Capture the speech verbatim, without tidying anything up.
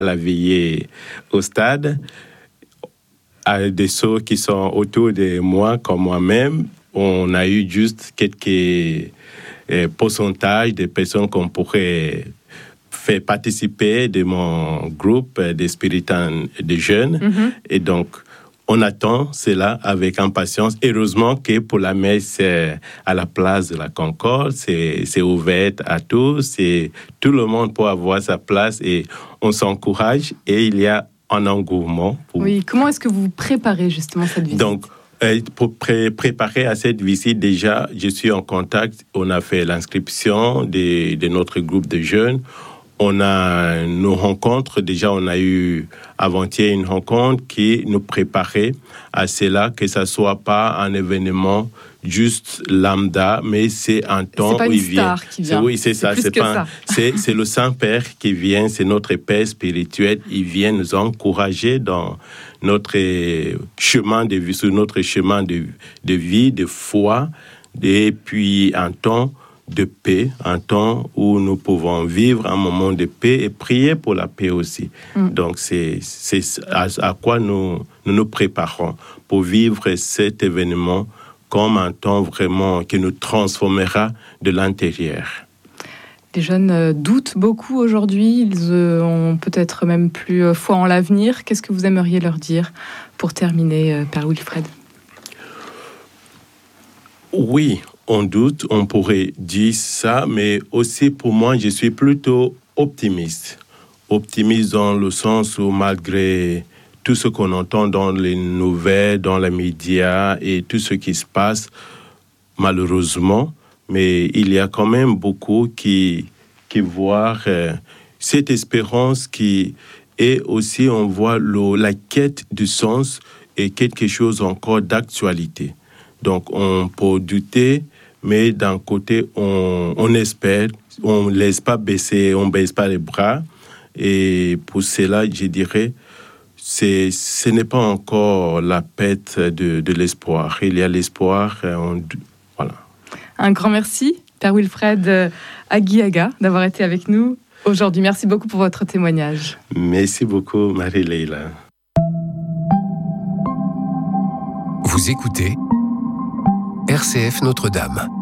la veillée au stade, à des ceux qui sont autour de moi, comme moi-même, on a eu juste quelques euh, pourcentages de personnes qu'on pourrait faire participer de mon groupe des spiritains de jeunes. Mm-hmm. Et donc, on attend cela avec impatience. Heureusement que pour la messe à la place de la Concorde, c'est, c'est ouvert à tous. Et tout le monde peut avoir sa place et on s'encourage. Et il y a un engouement. Pour... Oui, comment est-ce que vous préparez justement cette visite? Donc, euh, pour pré- préparer à cette visite, déjà, je suis en contact. On a fait l'inscription de, de notre groupe de jeunes. On a nos rencontres. Déjà, on a eu avant-hier une rencontre qui nous préparait à cela, que ça soit pas un événement juste lambda, mais c'est un temps c'est pas où une il vient. Star qui vient. C'est, oui, c'est, c'est ça. Plus c'est que pas. Ça. C'est, c'est le Saint-Père qui vient. C'est notre Père spirituel. Il vient nous encourager dans notre chemin de vie, sur notre chemin de, de vie, de foi, et puis un temps de paix, un temps où nous pouvons vivre un moment de paix et prier pour la paix aussi. Mm. Donc, c'est, c'est à, à quoi nous, nous nous préparons pour vivre cet événement comme un temps vraiment qui nous transformera de l'intérieur. Les jeunes doutent beaucoup aujourd'hui, ils ont peut-être même plus foi en l'avenir. Qu'est-ce que vous aimeriez leur dire pour terminer, Père Wilfred? Oui, on doute, on pourrait dire ça, mais aussi pour moi, je suis plutôt optimiste. Optimiste dans le sens où malgré tout ce qu'on entend dans les nouvelles, dans les médias et tout ce qui se passe, malheureusement, mais il y a quand même beaucoup qui, qui voient euh, cette espérance qui est aussi, on voit le, la quête du sens et quelque chose encore d'actualité. Donc, on peut douter, mais d'un côté, on, on espère, on ne laisse pas baisser, on ne baisse pas les bras. Et pour cela, je dirais, c'est, ce n'est pas encore la perte de, de l'espoir. Il y a l'espoir, on, voilà. Un grand merci, Père Wilfred Aguiaga, d'avoir été avec nous aujourd'hui. Merci beaucoup pour votre témoignage. Merci beaucoup, Marie-Leila. Vous écoutez R C F Notre-Dame.